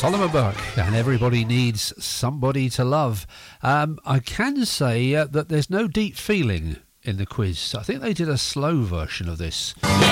Solomon Burke, and everybody needs somebody to love. I can say that there's no deep feeling in the quiz. I think they did a slow version of this.